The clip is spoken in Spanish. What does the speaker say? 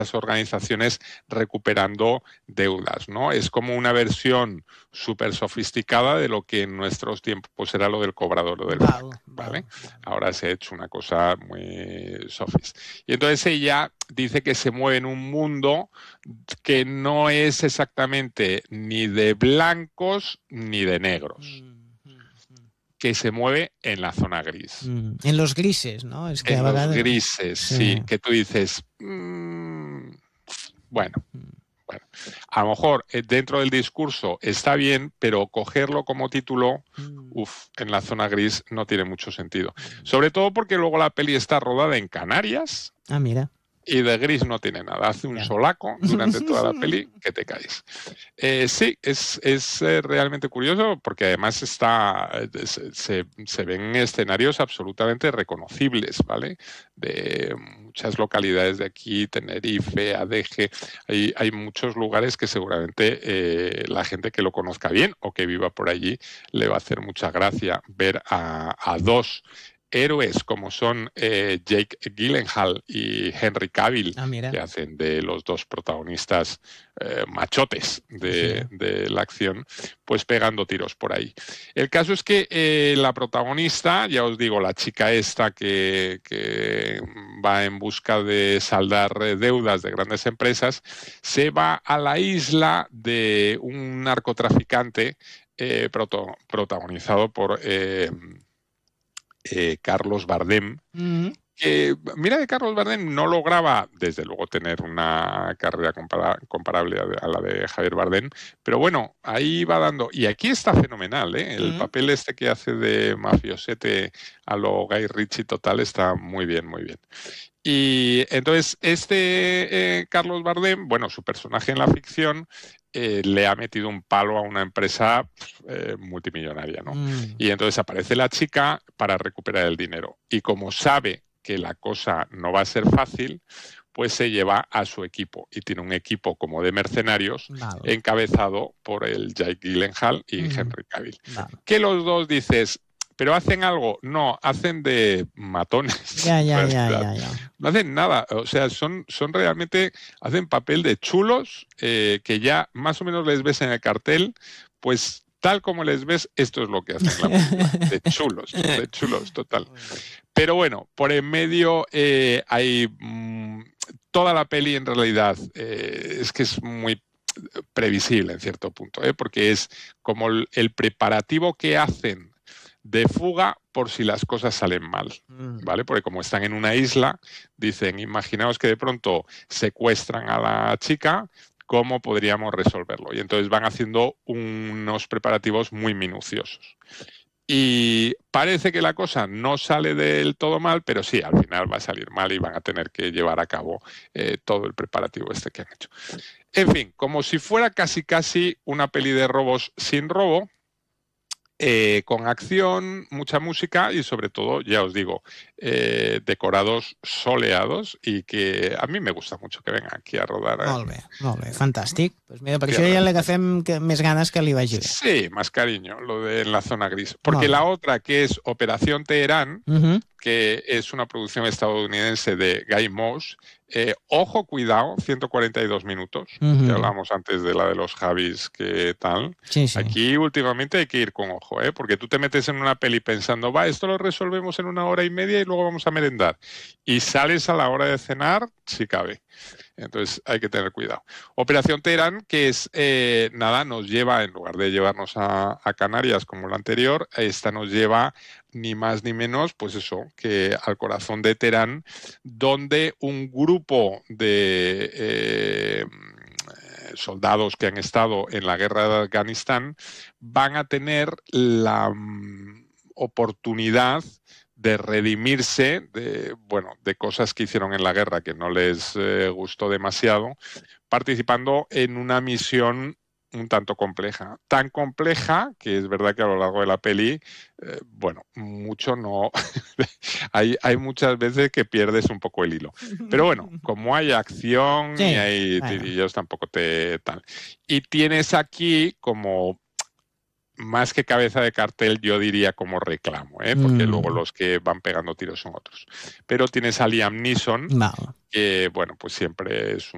organizaciones recuperando deudas, ¿no? Es como una versión súper sofisticada de lo que en nuestros tiempos era lo del cobrador o del banco, ¿vale? Ahora se ha hecho una cosa muy sofis. Y entonces ella dice que se mueve en un mundo que no es exactamente ni de blancos ni de negros, que se mueve en la zona gris. En los grises, ¿no? Es que en los grises, sí, que tú dices, bueno, a lo mejor dentro del discurso está bien, pero cogerlo como título, en la zona gris no tiene mucho sentido. Sobre todo porque luego la peli está rodada en Canarias. Ah, mira. Y de gris no tiene nada. Hace un solaco durante toda la peli que te caes. Sí, es realmente curioso porque además se ven escenarios absolutamente reconocibles, ¿vale? De muchas localidades de aquí, Tenerife, Adeje. Hay muchos lugares que seguramente la gente que lo conozca bien o que viva por allí le va a hacer mucha gracia ver a dos héroes como son Jake Gyllenhaal y Henry Cavill, que hacen de los dos protagonistas machotes de la acción, pues pegando tiros por ahí. El caso es que la protagonista, ya os digo, la chica esta que va en busca de saldar deudas de grandes empresas, se va a la isla de un narcotraficante protagonizado por Carlos Bardem. Mira que Carlos Bardem no lograba, desde luego, tener una carrera comparable a la de Javier Bardem, pero bueno, ahí va dando. Y aquí está fenomenal, ¿eh? El papel este que hace de mafiosete a lo Guy Ritchie total está muy bien, muy bien. Y entonces Carlos Bardem, bueno, su personaje en la ficción le ha metido un palo a una empresa multimillonaria, ¿no? Y entonces aparece la chica para recuperar el dinero. Y como sabe que la cosa no va a ser fácil, pues se lleva a su equipo. Y tiene un equipo como de mercenarios encabezado por el Jake Gyllenhaal y Henry Cavill. Que los dos dices... ¿Pero hacen algo? No, hacen de matones. Ya. No hacen nada. O sea, son realmente... Hacen papel de chulos que ya más o menos les ves en el cartel, pues tal como les ves, esto es lo que hacen la película. De chulos, total. Pero bueno, por en medio hay... toda la peli en realidad es que es muy previsible en cierto punto, porque es como el preparativo que hacen de fuga por si las cosas salen mal, ¿vale? Porque como están en una isla, dicen, imaginaos que de pronto secuestran a la chica, ¿cómo podríamos resolverlo? Y entonces van haciendo unos preparativos muy minuciosos. Y parece que la cosa no sale del todo mal, pero sí, al final va a salir mal y van a tener que llevar a cabo todo el preparativo que han hecho. En fin, como si fuera casi una peli de robos sin robo, con acción, mucha música y sobre todo, ya os digo, decorados soleados y que a mí me gusta mucho que vengan aquí a rodar. Molt bé, fantàstic. Pues mira, per això ja le agafem més ganes que li vagi bé. Sí, más cariño, lo de la zona gris. Porque la otra, que es Operación Teherán, que es una producción estadounidense de Guy Moss, ojo, cuidado, 142 minutos, que hablamos antes de la de los Javis, que tal. Sí. Aquí últimamente hay que ir con ojo, porque tú te metes en una peli pensando, esto lo resolvemos en 1 hora y media y luego vamos a merendar. Y sales a la hora de cenar, si cabe. Entonces hay que tener cuidado. Operación Teherán, que es, nos lleva, en lugar de llevarnos a Canarias como la anterior, esta nos lleva ni más ni menos, pues eso, que al corazón de Teherán, donde un grupo de soldados que han estado en la guerra de Afganistán van a tener la oportunidad de redimirse de cosas que hicieron en la guerra que no les gustó demasiado, participando en una misión un tanto compleja. Tan compleja que es verdad que a lo largo de la peli, mucho no... hay muchas veces que pierdes un poco el hilo. Pero bueno, como hay acción y hay tirillos, tampoco te... tal. Y tienes aquí como... más que cabeza de cartel, yo diría como reclamo, porque luego los que van pegando tiros son otros. Pero tienes a Liam Neeson, que, pues siempre es